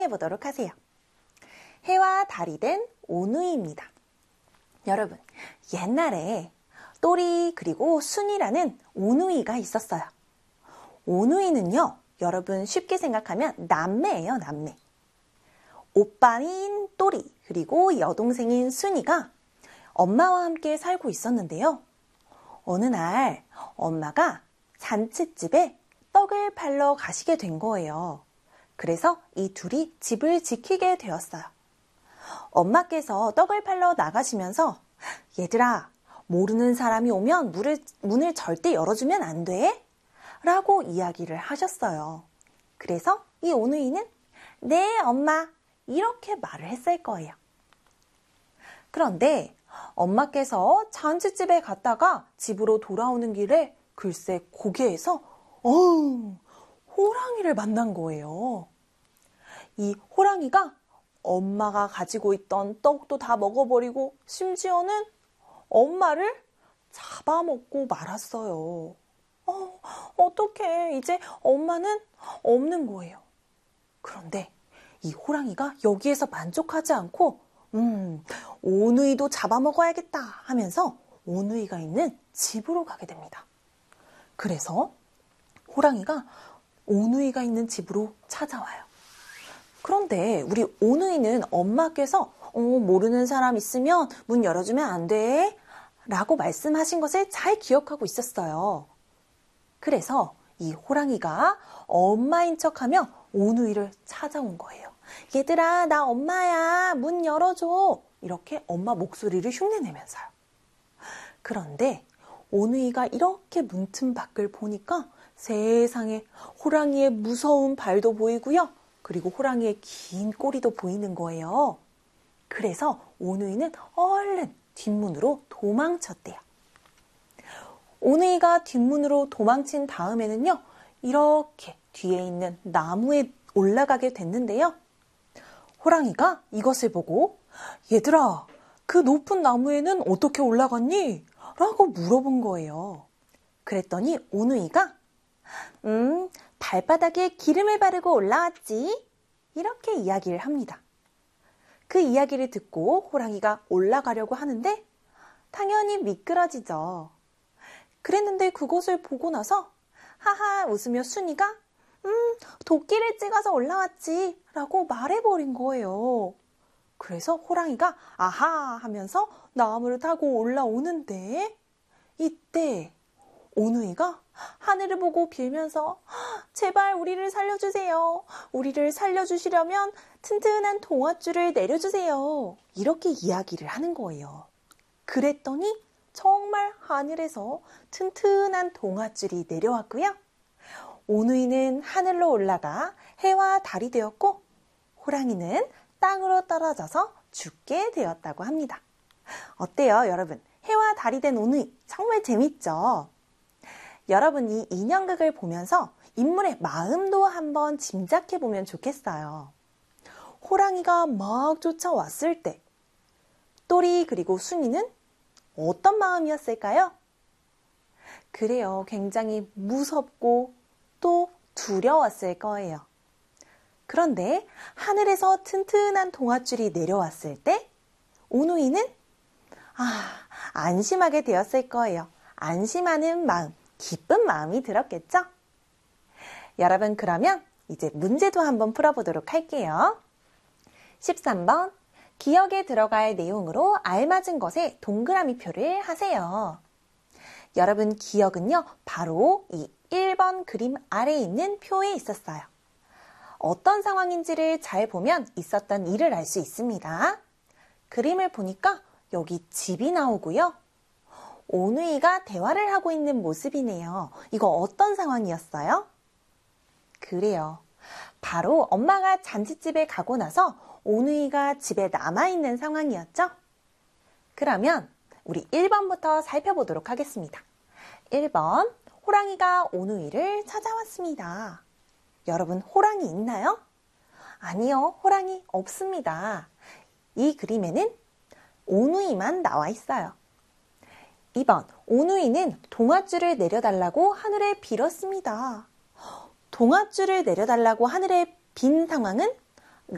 해보도록 하세요. 해와 달이 된 오누이입니다. 여러분, 옛날에 또리 그리고 순이라는 오누이가 있었어요. 오누이는요, 여러분 쉽게 생각하면 남매예요, 남매. 오빠인 또리 그리고 여동생인 순이가 엄마와 함께 살고 있었는데요. 어느 날 엄마가 잔칫집에 떡을 팔러 가시게 된 거예요. 그래서 이 둘이 집을 지키게 되었어요. 엄마께서 떡을 팔러 나가시면서 얘들아, 모르는 사람이 오면 문을 절대 열어주면 안 돼? 라고 이야기를 하셨어요. 그래서 이 오누이는 네, 엄마, 이렇게 말을 했을 거예요. 그런데 엄마께서 잔칫집에 갔다가 집으로 돌아오는 길에 글쎄 거기에서 호랑이를 만난 거예요. 이 호랑이가 엄마가 가지고 있던 떡도 다 먹어버리고 심지어는 엄마를 잡아먹고 말았어요. 어떡해, 이제 엄마는 없는 거예요. 그런데 이 호랑이가 여기에서 만족하지 않고 오누이도 잡아먹어야겠다 하면서 오누이가 있는 집으로 가게 됩니다. 그래서 호랑이가 오누이가 있는 집으로 찾아와요. 그런데 우리 오누이는 엄마께서 모르는 사람 있으면 문 열어주면 안 돼 라고 말씀하신 것을 잘 기억하고 있었어요. 그래서 이 호랑이가 엄마인 척하며 오누이를 찾아온 거예요. 얘들아, 나 엄마야, 문 열어줘. 이렇게 엄마 목소리를 흉내내면서요. 그런데 오누이가 이렇게 문틈 밖을 보니까 세상에 호랑이의 무서운 발도 보이고요. 그리고 호랑이의 긴 꼬리도 보이는 거예요. 그래서 오누이는 얼른 뒷문으로 도망쳤대요. 오누이가 뒷문으로 도망친 다음에는요, 이렇게 뒤에 있는 나무에 올라가게 됐는데요. 호랑이가 이것을 보고 얘들아, 그 높은 나무에는 어떻게 올라갔니? 라고 물어본 거예요. 그랬더니 오누이가 발바닥에 기름을 바르고 올라왔지. 이렇게 이야기를 합니다. 그 이야기를 듣고 호랑이가 올라가려고 하는데 당연히 미끄러지죠. 그랬는데 그것을 보고 나서 하하 웃으며 순이가 도끼를 찍어서 올라왔지 라고 말해버린 거예요. 그래서 호랑이가 아하 하면서 나무를 타고 올라오는데 이때 오누이가 하늘을 보고 빌면서 제발 우리를 살려주세요. 우리를 살려주시려면 튼튼한 동아줄을 내려주세요. 이렇게 이야기를 하는 거예요. 그랬더니 정말 하늘에서 튼튼한 동아줄이 내려왔고요. 오누이는 하늘로 올라가 해와 달이 되었고 호랑이는 땅으로 떨어져서 죽게 되었다고 합니다. 어때요, 여러분? 해와 달이 된 오누이 정말 재밌죠? 여러분이 인형극을 보면서 인물의 마음도 한번 짐작해 보면 좋겠어요. 호랑이가 막 쫓아왔을 때 또리 그리고 순이는 어떤 마음이었을까요? 그래요, 굉장히 무섭고 또 두려웠을 거예요. 그런데 하늘에서 튼튼한 동아줄이 내려왔을 때 오누이는 안심하게 되었을 거예요. 안심하는 마음, 기쁜 마음이 들었겠죠? 여러분, 그러면 이제 문제도 한번 풀어보도록 할게요. 13번, 기억에 들어갈 내용으로 알맞은 것에 동그라미 표를 하세요. 여러분, 기억은요, 바로 이 1번 그림 아래에 있는 표에 있었어요. 어떤 상황인지를 잘 보면 있었던 일을 알 수 있습니다. 그림을 보니까 여기 집이 나오고요. 오누이가 대화를 하고 있는 모습이네요. 이거 어떤 상황이었어요? 그래요. 바로 엄마가 잔칫집에 가고 나서 오누이가 집에 남아있는 상황이었죠? 그러면 우리 1번부터 살펴보도록 하겠습니다. 1번, 호랑이가 오누이를 찾아왔습니다. 여러분, 호랑이 있나요? 아니요, 호랑이 없습니다. 이 그림에는 오누이만 나와 있어요. 2번, 오누이는 동아줄을 내려달라고 하늘에 빌었습니다. 동아줄을 내려달라고 하늘에 빈 상황은